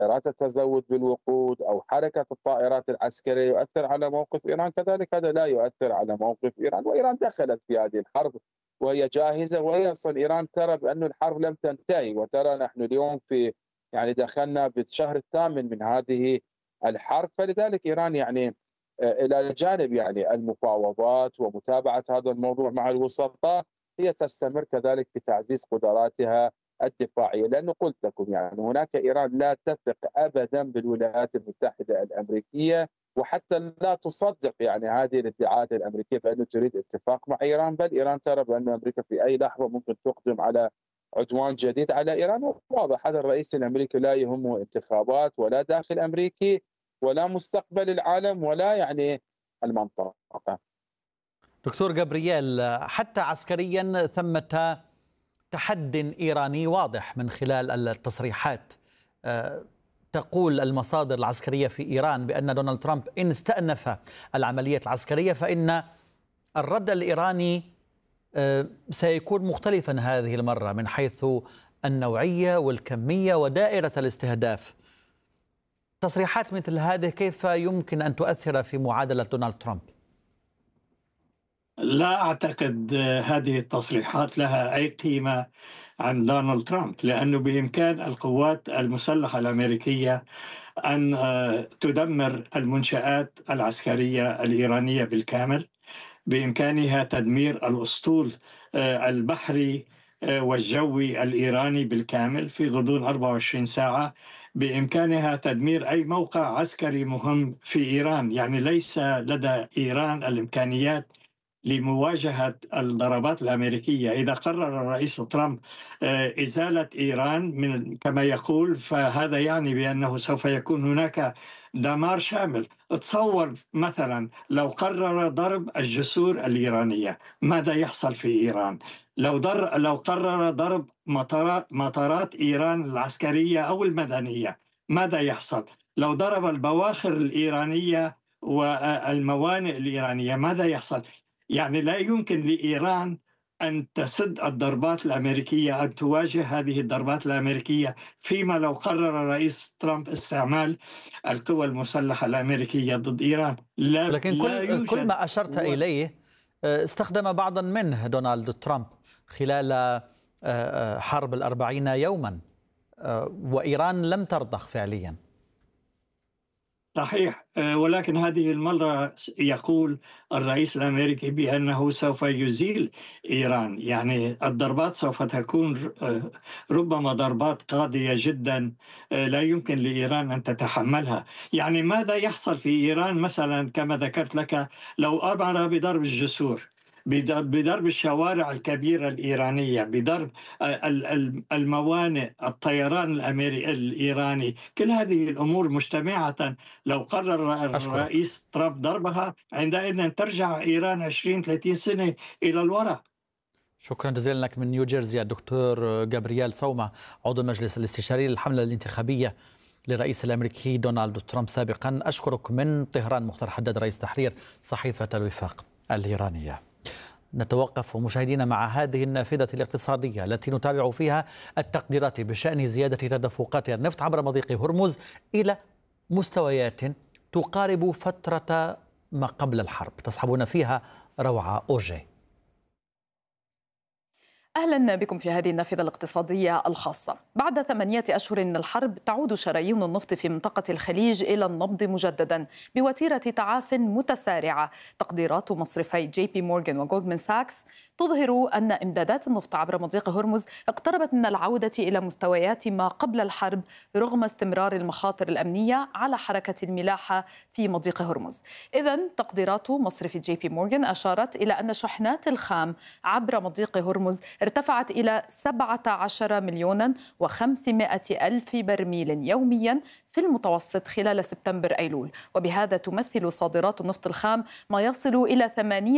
طائرات التزود بالوقود أو حركة الطائرات العسكرية يؤثر على موقف إيران، كذلك هذا لا يؤثر على موقف إيران، وإيران دخلت في هذه الحرب وهي جاهزة، وهي أصلا إيران ترى بأن الحرب لم تنتهي، وترى نحن اليوم في يعني دخلنا بالشهر الثامن من هذه الحرب. فلذلك إيران يعني إلى جانب يعني المفاوضات ومتابعة هذا الموضوع مع الوسطاء، هي تستمر كذلك في تعزيز قدراتها الدفاعية، لأنه قلت لكم يعني هناك إيران لا تثق أبدا بالولايات المتحدة الأمريكية، وحتى لا تصدق يعني هذه الادعاءات الأمريكية بأنه تريد اتفاق مع إيران، بل إيران ترى بأن أمريكا في أي لحظة ممكن تقدم على عدوان جديد على إيران. واضح هذا الرئيس الأمريكي لا يهمه انتخابات ولا داخل أمريكي ولا مستقبل العالم ولا يعني المنطقة. دكتور جابرييل، حتى عسكريا ثمة تحد إيراني واضح من خلال التصريحات. تقول المصادر العسكرية في إيران بأن دونالد ترامب إن استأنف العملية العسكرية فإن الرد الإيراني سيكون مختلفا هذه المرة من حيث النوعية والكمية ودائرة الاستهداف. تصريحات مثل هذه كيف يمكن أن تؤثر في معادلة دونالد ترامب؟ لا أعتقد هذه التصريحات لها أي قيمة عن دونالد ترامب، لأنه بإمكان القوات المسلحة الأمريكية أن تدمر المنشآت العسكرية الإيرانية بالكامل، بإمكانها تدمير الأسطول البحري والجوي الإيراني بالكامل في غضون 24 ساعة، بإمكانها تدمير أي موقع عسكري مهم في إيران. يعني ليس لدى إيران الإمكانيات لمواجهة الضربات الأمريكية. إذا قرر الرئيس ترامب إزالة إيران من كما يقول، فهذا يعني بأنه سوف يكون هناك دمار شامل. تصور مثلا لو قرر ضرب الجسور الإيرانية، ماذا يحصل في إيران؟ لو قرر ضرب مطارات إيران العسكرية أو المدنية، ماذا يحصل؟ لو ضرب البواخر الإيرانية والموانئ الإيرانية، ماذا يحصل؟ يعني لا يمكن لإيران أن تسد الضربات الأمريكية، أن تواجه هذه الضربات الأمريكية، فيما لو قرر الرئيس ترامب استعمال القوى المسلحة الأمريكية ضد إيران. لكن كل ما أشرت إليه استخدم بعضا منه دونالد ترامب خلال حرب 40 يوما، وإيران لم ترضخ فعليا. صحيح، ولكن هذه المرة يقول الرئيس الأمريكي بأنه سوف يزيل إيران. يعني الضربات سوف تكون ربما ضربات قاضية جدا لا يمكن لإيران أن تتحملها. يعني ماذا يحصل في إيران مثلا كما ذكرت لك لو أمر بضرب الجسور، بضرب الشوارع الكبيرة الإيرانية، بضرب الموانئ، الطيران الإيراني، كل هذه الأمور مجتمعة لو قرر الرئيس ترامب ضربها، عندئذ ترجع إيران 20-30 سنة إلى الوراء. شكرا جزيلا لك من نيوجيرسي الدكتور جابرييل سومة، عضو المجلس الاستشاري للحملة الانتخابية للرئيس الأمريكي دونالد ترامب سابقا. أشكرك من طهران مختار حداد، رئيس تحرير صحيفة الوفاق الإيرانية. نتوقف مشاهدينا مع هذه النافذة الاقتصادية التي نتابع فيها التقديرات بشأن زيادة تدفقات النفط عبر مضيق هرمز إلى مستويات تقارب فترة ما قبل الحرب. تصحبون فيها روعة أوجي. أهلا بكم في هذه النافذة الاقتصادية الخاصة. بعد 8 أشهر من الحرب تعود شرايين النفط في منطقة الخليج إلى النبض مجددا بوتيرة تعاف متسارعة. تقديرات مصرفي جي بي مورغان وجولدمان ساكس تظهر أن إمدادات النفط عبر مضيق هرمز اقتربت من العودة إلى مستويات ما قبل الحرب رغم استمرار المخاطر الأمنية على حركة الملاحة في مضيق هرمز. إذن تقديرات مصرف جي بي مورغان أشارت إلى أن شحنات الخام عبر مضيق هرمز ارتفعت إلى 17,500,000 برميل يوميا في المتوسط خلال سبتمبر أيلول، وبهذا تمثل صادرات النفط الخام ما يصل إلى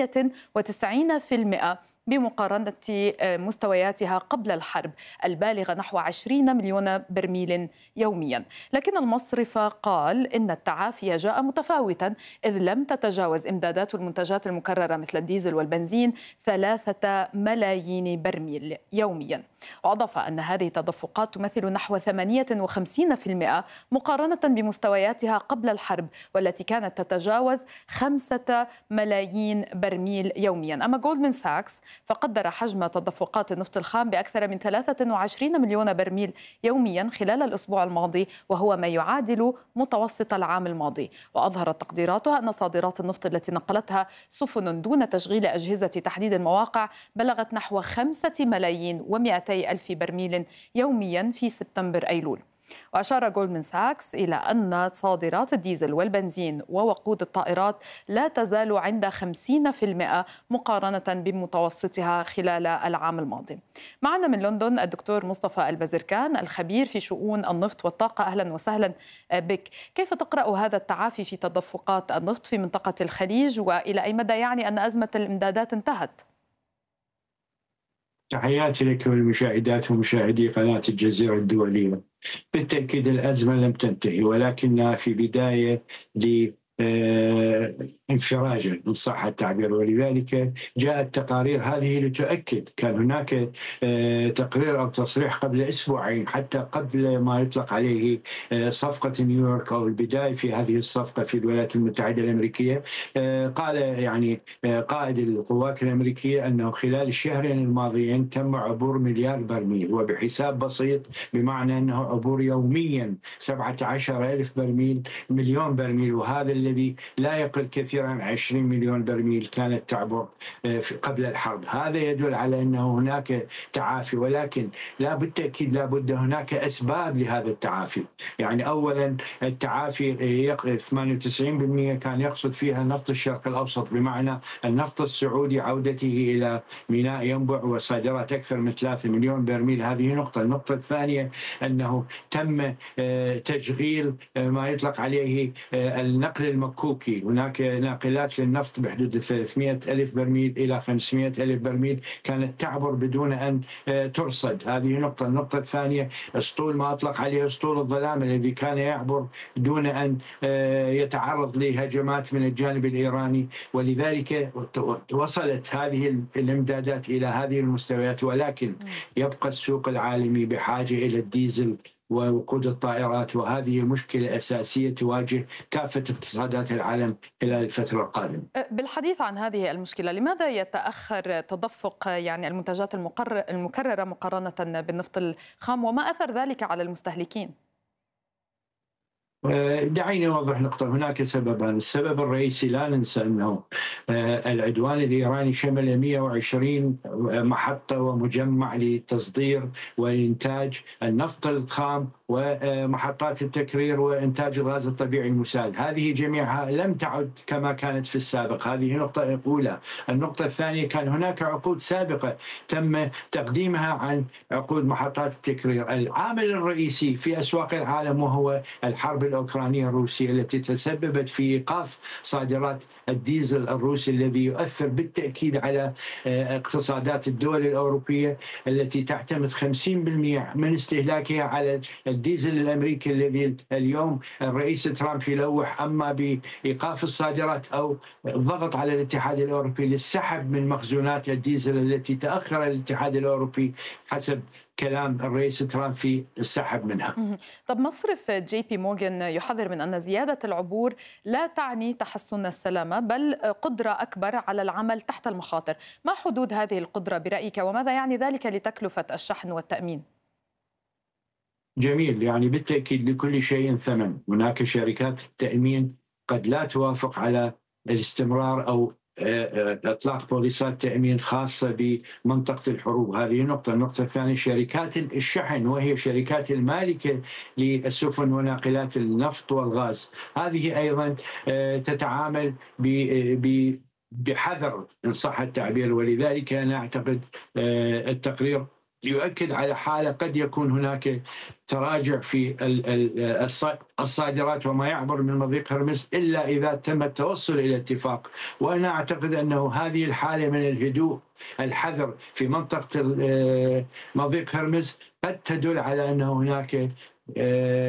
98% بمقارنة مستوياتها قبل الحرب البالغة نحو 20 مليون برميل يوميا. لكن المصرف قال إن التعافي جاء متفاوتا، إذ لم تتجاوز إمدادات المنتجات المكررة مثل الديزل والبنزين 3 ملايين برميل يوميا. وأضاف أن هذه التدفقات تمثل نحو 58% مقارنة بمستوياتها قبل الحرب، والتي كانت تتجاوز 5 ملايين برميل يوميا. أما جولدمان ساكس فقدر حجم تدفقات النفط الخام بأكثر من 23 مليون برميل يوميا خلال الأسبوع الماضي، وهو ما يعادل متوسط العام الماضي. وأظهرت تقديراتها أن صادرات النفط التي نقلتها سفن دون تشغيل أجهزة تحديد المواقع بلغت نحو 5 ملايين و200 ألف برميل يوميا في سبتمبر أيلول. وأشار جولدمان ساكس إلى أن صادرات الديزل والبنزين ووقود الطائرات لا تزال عند 50% مقارنة بمتوسطها خلال العام الماضي. معنا من لندن الدكتور مصطفى البزركان الخبير في شؤون النفط والطاقة. أهلا وسهلا بك. كيف تقرأ هذا التعافي في تدفقات النفط في منطقة الخليج، وإلى أي مدى يعني أن أزمة الإمدادات انتهت؟ تحياتي لك والمشاهدات ومشاهدي قناة الجزيرة الدولية. بالتأكيد الأزمة لم تنتهي، ولكنها في بداية انفراجا إن صح التعبير، ولذلك جاءت تقارير هذه لتؤكد. كان هناك تقرير أو تصريح قبل أسبوعين حتى قبل ما يطلق عليه صفقة نيويورك أو البداية في هذه الصفقة في الولايات المتحدة الأمريكية. قال يعني قائد القوات الأمريكية أنه خلال الشهرين الماضيين تم عبور مليار برميل، وبحساب بسيط بمعنى أنه عبور يوميا 17,000 مليون برميل، وهذا الذي لا يقل كثيرا عن 20 مليون برميل كانت تعبر قبل الحرب. هذا يدل على أنه هناك تعافي، ولكن لا بالتأكيد لا بد هناك أسباب لهذا التعافي. يعني أولا التعافي 98% كان يقصد فيها نفط الشرق الأوسط، بمعنى النفط السعودي عودته إلى ميناء ينبع وصادرات أكثر من 3 مليون برميل. هذه نقطة. النقطة الثانية أنه تم تشغيل ما يطلق عليه النقل المكوكي. هناك ناقلات للنفط بحدود 300 ألف برميل إلى 500 ألف برميل كانت تعبر بدون أن ترصد. هذه نقطة. النقطة الثانية اسطول ما أطلق عليه اسطول الظلام الذي كان يعبر دون أن يتعرض لهجمات من الجانب الإيراني، ولذلك وصلت هذه الإمدادات إلى هذه المستويات. ولكن يبقى السوق العالمي بحاجة إلى الديزل ووقود الطائرات، وهذه مشكلة أساسية تواجه كافة اقتصادات العالم خلال الفترة القادمة. بالحديث عن هذه المشكلة، لماذا يتأخر تدفق يعني المنتجات المكررة مقارنة بالنفط الخام، وما أثر ذلك على المستهلكين؟ دعيني أوضح نقطة. هناك سببان. السبب الرئيسي لا ننسى أنه العدوان الإيراني شمل 120 محطة ومجمع لتصدير وإنتاج النفط الخام ومحطات التكرير وإنتاج الغاز الطبيعي المسال. هذه جميعها لم تعد كما كانت في السابق. هذه نقطة أولى. النقطة الثانية، كان هناك عقود سابقة تم تقديمها عن عقود محطات التكرير. العامل الرئيسي في أسواق العالم وهو الحرب الأوكرانية الروسية التي تسببت في إيقاف صادرات الديزل الروسي، الذي يؤثر بالتأكيد على اقتصادات الدول الأوروبية التي تعتمد 50% من استهلاكها على الديزل الأمريكي، الذي اليوم الرئيس ترامب يلوح أما بإيقاف الصادرات أو الضغط على الاتحاد الأوروبي للسحب من مخزونات الديزل التي تأخر الاتحاد الأوروبي حسب كلام الرئيس ترامب في السحب منها. طب مصرف جي بي مورغان يحذر من أن زيادة العبور لا تعني تحسن السلامة، بل قدرة أكبر على العمل تحت المخاطر. ما حدود هذه القدرة برأيك، وماذا يعني ذلك لتكلفة الشحن والتأمين؟ جميل. يعني بالتأكيد لكل شيء ثمن. هناك شركات التأمين قد لا توافق على الاستمرار أو إطلاق بوليصات تأمين خاصة بمنطقة الحروب. هذه نقطة. النقطة الثانية شركات الشحن، وهي شركات المالكة للسفن وناقلات النفط والغاز. هذه أيضا تتعامل بحذر إن صح التعبير، ولذلك أنا أعتقد التقرير يؤكد على حالة قد يكون هناك تراجع في الصادرات وما يعبر من مضيق هرمز إلا إذا تم التوصل إلى اتفاق. وأنا أعتقد أنه هذه الحالة من الهدوء الحذر في منطقة مضيق هرمز قد تدل على أنه هناك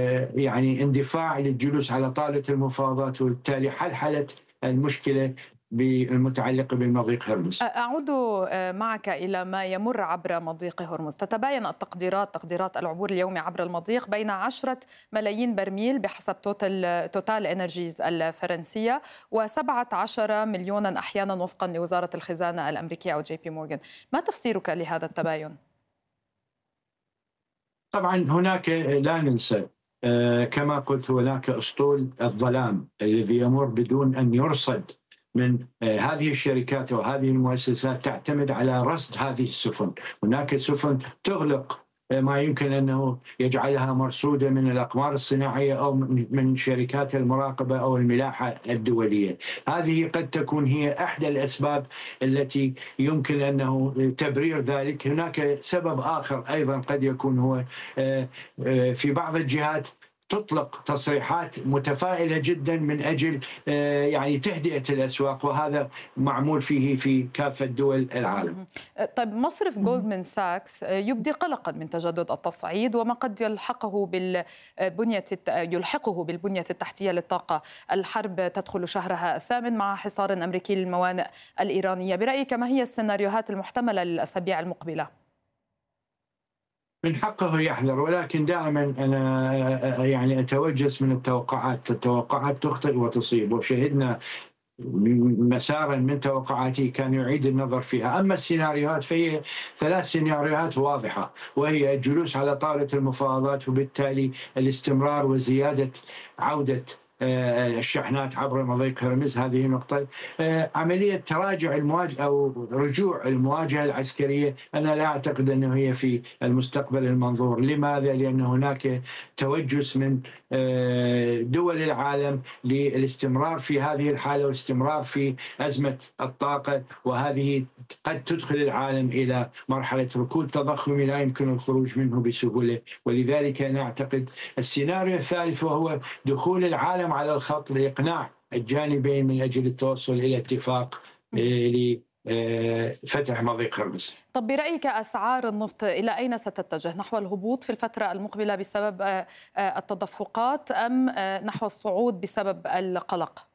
يعني اندفاع للجلوس على طاولة المفاوضات، وبالتالي حلحلة المشكلة بالمتعلقة بالمضيق هرمز. أعود معك إلى ما يمر عبر مضيق هرمز. تتباين تقديرات العبور اليومي عبر المضيق بين 10 ملايين برميل بحسب توتال إنرجيز الفرنسية و17 مليونا أحيانا وفقا لوزارة الخزانة الأمريكية أو جي بي مورغان. ما تفسيرك لهذا التباين؟ طبعا هناك لا ننسى كما قلت هناك أسطول الظلام الذي يمر بدون أن يرصد من هذه الشركات وهذه المؤسسات تعتمد على رصد هذه السفن. هناك سفن تغلق ما يمكن أنه يجعلها مرصودة من الأقمار الصناعية أو من شركات المراقبة أو الملاحة الدولية. هذه قد تكون هي أحدى الأسباب التي يمكن أنه تبرير ذلك. هناك سبب آخر أيضا قد يكون هو في بعض الجهات تطلق تصريحات متفائلة جدا من أجل يعني تهدئة الأسواق، وهذا معمول فيه في كافة دول العالم. طيب مصرف جولدمان ساكس يبدي قلقا من تجدد التصعيد وما قد يلحقه بالبنية التحتية للطاقة. الحرب تدخل شهرها الثامن مع حصار أمريكي للموانئ الإيرانية. برأيك ما هي السيناريوهات المحتملة للأسابيع المقبلة؟ من حقه يحذر، ولكن دائما أنا يعني أتوجس من التوقعات تخطئ وتصيب، وشهدنا مسارا من توقعاتي كان يعيد النظر فيها. أما السيناريوهات فهي 3 سيناريوهات واضحة، وهي الجلوس على طاولة المفاوضات وبالتالي الاستمرار وزيادة عودة الشحنات عبر مضيق هرمز. هذه نقطة. عملية تراجع المواجهة أو رجوع المواجهة العسكرية أنا لا أعتقد أنه هي في المستقبل المنظور. لماذا؟ لأن هناك توجس من دول العالم للاستمرار في هذه الحالة والاستمرار في أزمة الطاقة، وهذه قد تدخل العالم إلى مرحلة ركود تضخمي لا يمكن الخروج منه بسهولة. ولذلك أنا أعتقد السيناريو الثالث وهو دخول العالم على الخط لإقناع الجانبين من أجل التوصل إلى اتفاق لفتح مضيق هرمز. طب برأيك أسعار النفط إلى أين ستتجه؟ نحو الهبوط في الفترة المقبلة بسبب التدفقات أم نحو الصعود بسبب القلق؟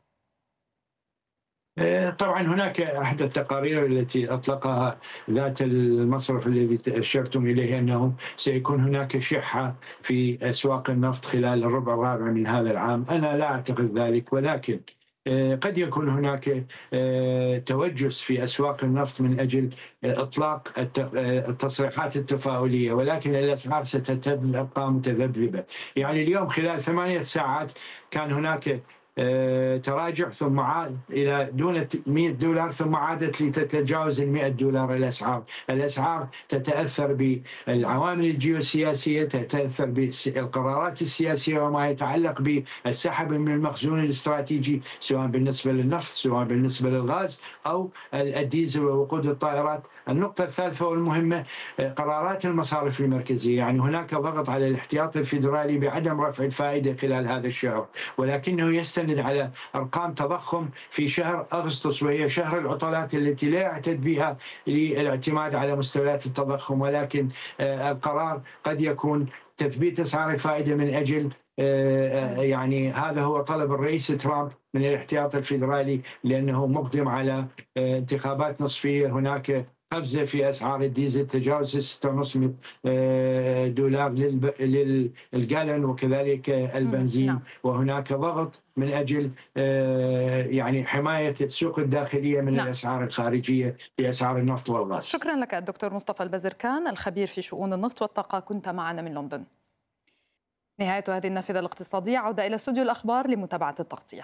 طبعا هناك أحد التقارير التي أطلقها ذات المصرف الذي أشرتم إليه أنه سيكون هناك شحة في أسواق النفط خلال الربع الرابع من هذا العام. أنا لا أعتقد ذلك، ولكن قد يكون هناك توجس في أسواق النفط من أجل إطلاق التصريحات التفاؤلية، ولكن الأسعار ستبقى متذبذبة. يعني اليوم خلال 8 ساعات كان هناك تراجع ثم عاد إلى دون $100 ثم عادت لتتجاوز $100. الأسعار تتأثر بالعوامل الجيوسياسية، تتأثر بالقرارات السياسية وما يتعلق بالسحب من المخزون الاستراتيجي سواء بالنسبة للنفط سواء بالنسبة للغاز أو الديزل ووقود الطائرات. النقطة الثالثة والمهمة قرارات المصارف المركزية. يعني هناك ضغط على الاحتياط الفيدرالي بعدم رفع الفائدة خلال هذا الشهر، ولكنه يستند على أرقام تضخم في شهر أغسطس وهي شهر العطلات التي لا يعتد بها للاعتماد على مستويات التضخم. ولكن القرار قد يكون تثبيت أسعار الفائدة من أجل يعني هذا هو طلب الرئيس ترامب من الاحتياط الفيدرالي، لأنه مقدم على انتخابات نصفية. هناك قفزة في أسعار الديزل تجاوز $6.5 للجالون وكذلك البنزين. وهناك ضغط من أجل يعني حماية السوق الداخلية من الأسعار الخارجية في أسعار النفط والغاز. شكرا لك الدكتور مصطفى البزركان الخبير في شؤون النفط والطاقة، كنت معنا من لندن. نهاية هذه النافذة الاقتصادية، عودة إلى استوديو الأخبار لمتابعة التغطية.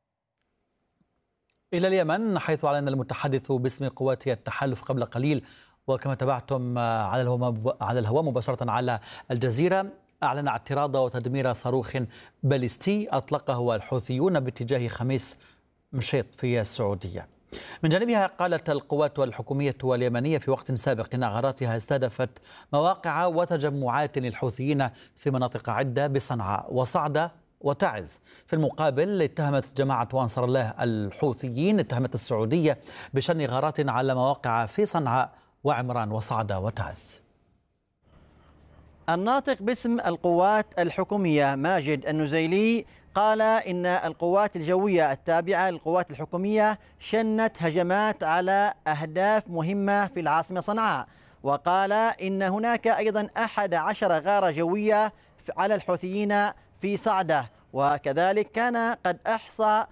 إلى اليمن، حيث أعلن المتحدث باسم قوات التحالف قبل قليل وكما تابعتم على الهواء مباشرة على الجزيرة، أعلن اعتراض وتدمير صاروخ باليستي أطلقه الحوثيون باتجاه خميس مشيط في السعودية. من جانبها قالت القوات الحكومية واليمنية في وقت سابق إن غاراتها استهدفت مواقع وتجمعات للحوثيين في مناطق عدة بصنعاء وصعدة وتعز. في المقابل اتهمت جماعة أنصار الله الحوثيين السعودية بشن غارات على مواقع في صنعاء وعمران وصعدة وتعز. الناطق باسم القوات الحكومية ماجد النزيلي قال إن القوات الجوية التابعة للقوات الحكومية شنت هجمات على أهداف مهمة في العاصمة صنعاء، وقال إن هناك أيضا 11 غارة جوية على الحوثيين في صعدة، وكذلك كان قد أحصى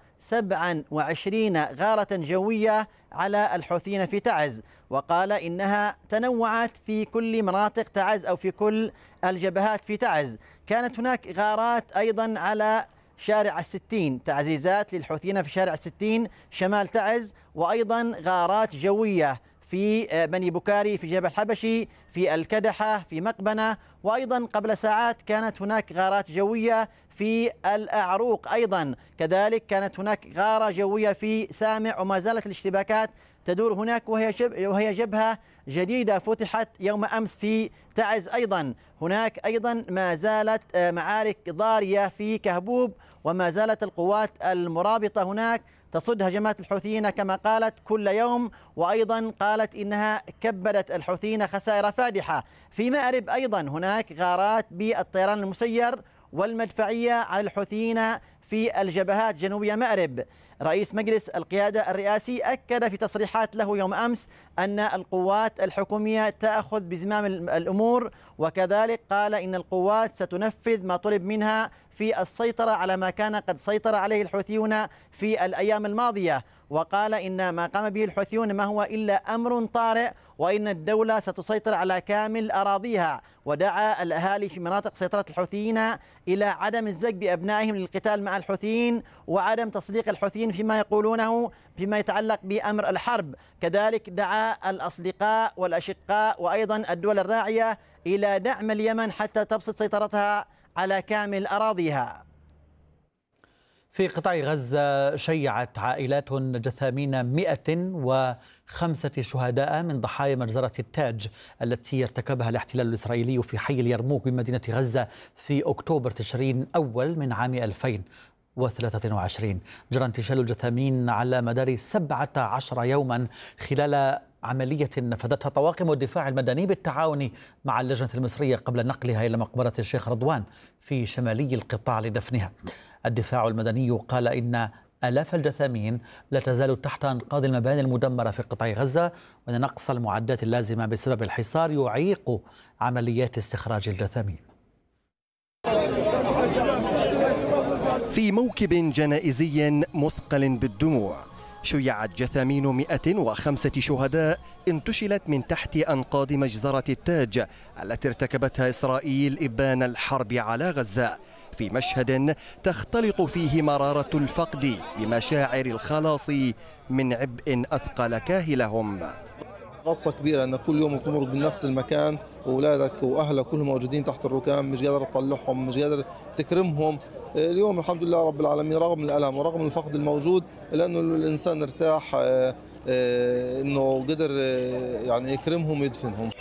27 غارة جوية على الحوثيين في تعز، وقال إنها تنوعت في كل مناطق تعز أو في كل الجبهات في تعز. كانت هناك غارات أيضا على شارع 60، تعزيزات للحوثيين في شارع 60 شمال تعز، وأيضا غارات جوية في بني بكاري، في جبل الحبشي، في الكدحة، في مقبنة، وأيضا قبل ساعات كانت هناك غارات جوية في الأعروق أيضا، كذلك كانت هناك غارة جوية في سامع، وما زالت الاشتباكات تدور هناك، وهي جبهة جديدة فتحت يوم أمس في تعز. أيضا هناك أيضا ما زالت معارك ضارية في كهبوب، وما زالت القوات المرابطة هناك تصد هجمات الحوثيين كما قالت كل يوم، وأيضا قالت إنها كبدت الحوثيين خسائر فادحة. في مأرب أيضا هناك غارات بالطيران المسير والمدفعية على الحوثيين في الجبهات جنوبية مأرب. رئيس مجلس القيادة الرئاسي أكد في تصريحات له يوم أمس أن القوات الحكومية تأخذ بزمام الأمور، وكذلك قال إن القوات ستنفذ ما طلب منها في السيطرة على ما كان قد سيطر عليه الحوثيون في الأيام الماضية، وقال إن ما قام به الحوثيون ما هو إلا أمر طارئ، وإن الدولة ستسيطر على كامل أراضيها، ودعا الأهالي في مناطق سيطرة الحوثيين إلى عدم الزج بأبنائهم للقتال مع الحوثيين، وعدم تصديق الحوثيين فيما يقولونه فيما يتعلق بأمر الحرب. كذلك دعا الأصدقاء والأشقاء وأيضا الدول الراعية إلى دعم اليمن حتى تبسط سيطرتها على كامل أراضيها. في قطاع غزة شيعت عائلات جثامين 105 شهداء من ضحايا مجزرة التاج التي ارتكبها الاحتلال الإسرائيلي في حي اليرموك بمدينة غزة في أكتوبر تشرين أول من عام 2023. جرى انتشال الجثامين على مدار 17 يوما خلال عملية نفذتها طواقم الدفاع المدني بالتعاون مع اللجنة المصرية قبل نقلها إلى مقبرة الشيخ رضوان في شمالي القطاع لدفنها. الدفاع المدني قال إن آلاف الجثامين لا تزال تحت أنقاض المباني المدمرة في قطاع غزة، وأن نقص المعدات اللازمة بسبب الحصار يعيق عمليات استخراج الجثامين. في موكب جنائزي مثقل بالدموع شيعت جثامين 105 شهداء انتشلت من تحت أنقاض مجزرة التاج التي ارتكبتها إسرائيل إبان الحرب على غزة، في مشهد تختلط فيه مرارة الفقد بمشاعر الخلاص من عبء أثقل كاهلهم. قصة كبيرة أن كل يوم تمر بنفس المكان وأولادك وأهلك كلهم موجودين تحت الركام، مش قادر تطلعهم، مش قادر تكرمهم. اليوم الحمد لله رب العالمين رغم الألم ورغم الفقد الموجود لأنه الإنسان ارتاح أنه قدر يعني يكرمهم ويدفنهم.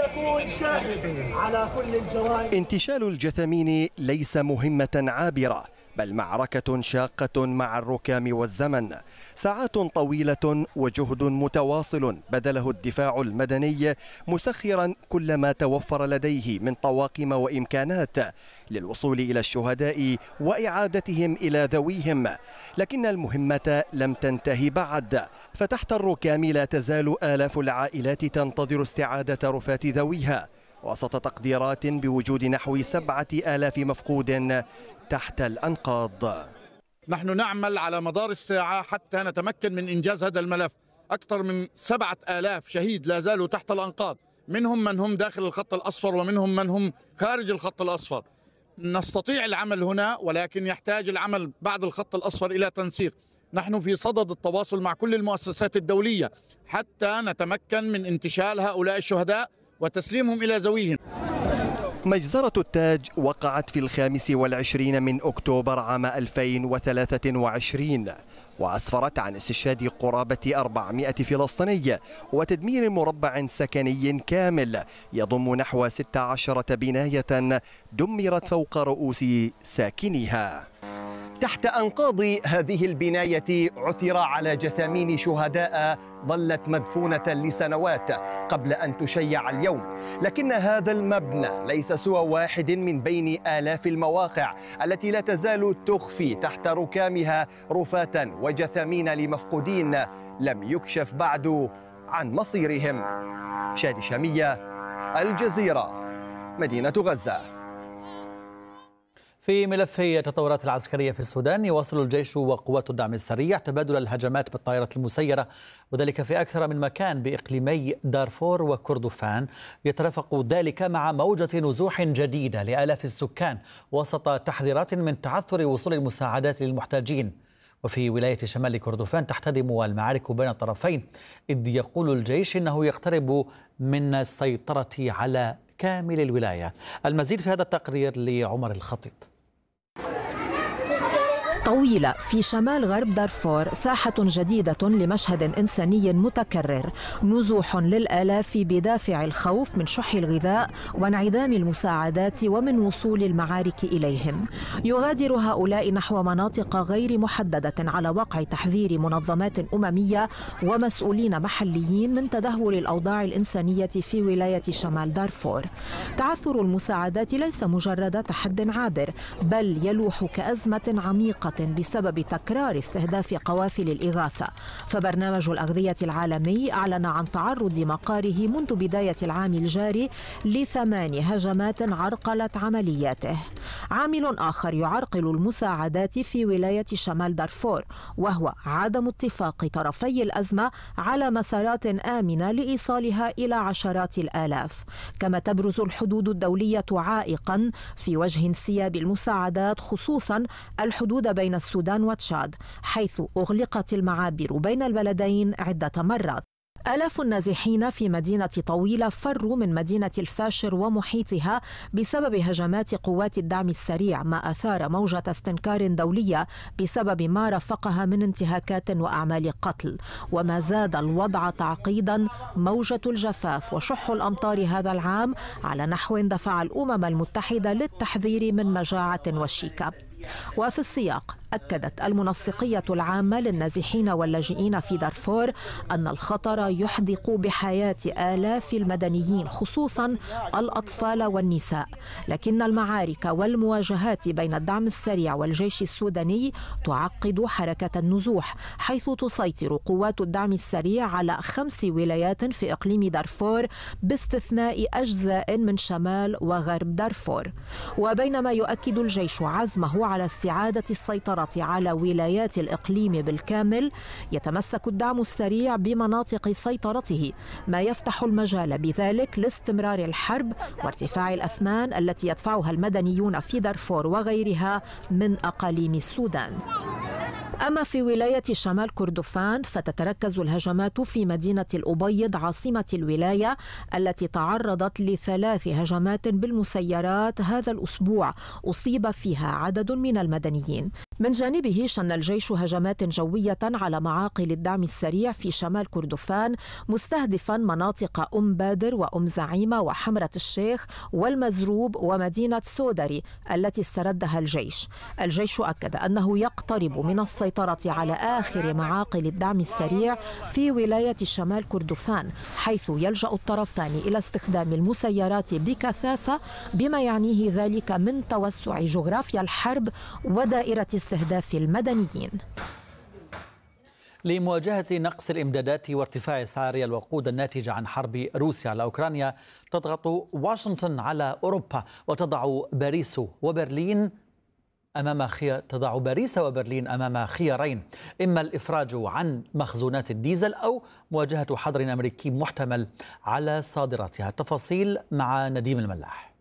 انتشال الجثامين ليس مهمة عابرة بل معركة شاقة مع الركام والزمن، ساعات طويلة وجهد متواصل بذله الدفاع المدني مسخرا كل ما توفر لديه من طواقم وإمكانات للوصول إلى الشهداء وإعادتهم إلى ذويهم، لكن المهمة لم تنتهي بعد، فتحت الركام لا تزال آلاف العائلات تنتظر استعادة رفات ذويها وسط تقديرات بوجود نحو 7000 مفقود تحت الأنقاض. نحن نعمل على مدار الساعة حتى نتمكن من إنجاز هذا الملف. أكثر من 7000 شهيد لا زالوا تحت الأنقاض، منهم من هم داخل الخط الأصفر ومنهم من هم خارج الخط الأصفر. نستطيع العمل هنا ولكن يحتاج العمل بعد الخط الأصفر إلى تنسيق. نحن في صدد التواصل مع كل المؤسسات الدولية حتى نتمكن من انتشال هؤلاء الشهداء وتسليمهم إلى ذويهم. مجزرة التاج وقعت في 25 من أكتوبر عام 2023 وأسفرت عن استشهاد قرابة 400 فلسطيني وتدمير مربع سكني كامل يضم نحو 16 بناية دمرت فوق رؤوس ساكنيها. تحت أنقاض هذه البناية عثر على جثامين شهداء ظلت مدفونة لسنوات قبل أن تشيع اليوم، لكن هذا المبنى ليس سوى واحد من بين آلاف المواقع التي لا تزال تخفي تحت ركامها رفاة وجثامين لمفقودين لم يكشف بعد عن مصيرهم. شادي شامية، الجزيرة، مدينة غزة. في ملف التطورات العسكرية في السودان، يواصل الجيش وقوات الدعم السريع تبادل الهجمات بالطائرات المسيرة، وذلك في أكثر من مكان بإقليمي دارفور وكردفان. يترافق ذلك مع موجة نزوح جديدة لآلاف السكان وسط تحذيرات من تعثر وصول المساعدات للمحتاجين. وفي ولاية شمال كردفان تحتدم المعارك بين الطرفين، إذ يقول الجيش إنه يقترب من السيطرة على كامل الولاية. المزيد في هذا التقرير لعمر الخطيب. طويلة في شمال غرب دارفور، ساحة جديدة لمشهد إنساني متكرر، نزوح للآلاف بدافع الخوف من شح الغذاء وانعدام المساعدات ومن وصول المعارك إليهم. يغادر هؤلاء نحو مناطق غير محددة على وقع تحذير منظمات أممية ومسؤولين محليين من تدهور الأوضاع الإنسانية في ولاية شمال دارفور. تعثر المساعدات ليس مجرد تحد عابر، بل يلوح كأزمة عميقة بسبب تكرار استهداف قوافل الإغاثة. فبرنامج الأغذية العالمي أعلن عن تعرض مقاره منذ بداية العام الجاري ل8 هجمات عرقلت عملياته. عامل آخر يعرقل المساعدات في ولاية شمال دارفور، وهو عدم اتفاق طرفي الأزمة على مسارات آمنة لإيصالها إلى عشرات الآلاف. كما تبرز الحدود الدولية عائقا في وجه انسياب المساعدات، خصوصا الحدود بين السودان وتشاد، حيث أغلقت المعابر بين البلدين عدة مرات. آلاف النازحين في مدينة طويلة فروا من مدينة الفاشر ومحيطها بسبب هجمات قوات الدعم السريع، ما أثار موجة استنكار دولية بسبب ما رافقها من انتهاكات وأعمال قتل. وما زاد الوضع تعقيدا موجة الجفاف وشح الأمطار هذا العام، على نحو دفع الأمم المتحدة للتحذير من مجاعة وشيكة. وفي السياق أكدت المنسقية العامة للنازحين واللاجئين في دارفور أن الخطر يحدق بحياة آلاف المدنيين، خصوصا الأطفال والنساء. لكن المعارك والمواجهات بين الدعم السريع والجيش السوداني تعقد حركة النزوح، حيث تسيطر قوات الدعم السريع على 5 ولايات في إقليم دارفور باستثناء أجزاء من شمال وغرب دارفور. وبينما يؤكد الجيش عزمه على استعادة السيطرة على ولايات الإقليم بالكامل، يتمسك الدعم السريع بمناطق سيطرته، ما يفتح المجال بذلك لاستمرار الحرب وارتفاع الأثمان التي يدفعها المدنيون في دارفور وغيرها من أقاليم السودان. أما في ولاية شمال كردفان فتتركز الهجمات في مدينة الأبيض عاصمة الولاية، التي تعرضت ل3 هجمات بالمسيرات هذا الأسبوع أصيب فيها عدد من المدنيين. من جانبه شن الجيش هجمات جوية على معاقل الدعم السريع في شمال كردفان، مستهدفا مناطق بادر زعيمة وحمرة الشيخ والمزروب ومدينة سودري التي استردها الجيش. الجيش أكد أنه يقترب من السيطرة على آخر معاقل الدعم السريع في ولاية شمال كردفان، حيث يلجأ الطرفان إلى استخدام المسيرات بكثافة، بما يعنيه ذلك من توسع جغرافيا الحرب ودائرة استهداف المدنيين. لمواجهة نقص الإمدادات وارتفاع أسعار الوقود الناتجة عن حرب روسيا على أوكرانيا، تضغط واشنطن على أوروبا وتضع باريس وبرلين أمام خيارين: إما الإفراج عن مخزونات الديزل أو مواجهة حظر أمريكي محتمل على صادراتها. التفاصيل مع نديم الملاح.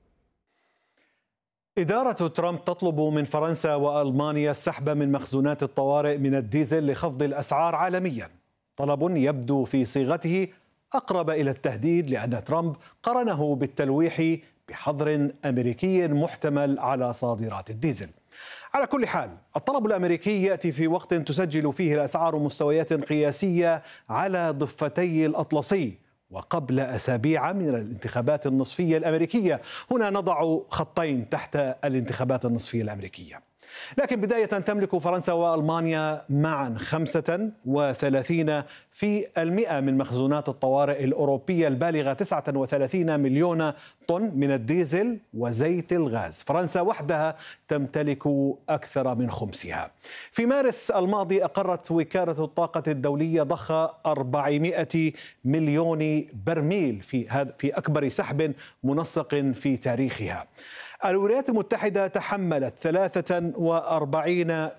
إدارة ترامب تطلب من فرنسا وألمانيا السحب من مخزونات الطوارئ من الديزل لخفض الأسعار عالميا، طلب يبدو في صيغته أقرب إلى التهديد، لأن ترامب قرنه بالتلويح بحظر أمريكي محتمل على صادرات الديزل. على كل حال، الطلب الأمريكي يأتي في وقت تسجل فيه الأسعار مستويات قياسية على ضفتي الأطلسي، وقبل أسابيع من الانتخابات النصفية الأمريكية. هنا نضع خطين تحت الانتخابات النصفية الأمريكية. لكن بداية تملك فرنسا وألمانيا معا 35% من مخزونات الطوارئ الأوروبية البالغة 39 مليون طن من الديزل وزيت الغاز. فرنسا وحدها تمتلك أكثر من خمسها. في مارس الماضي أقرت وكالة الطاقة الدولية ضخ 400 مليون برميل في أكبر سحب منسق في تاريخها. الولايات المتحدة تحملت 43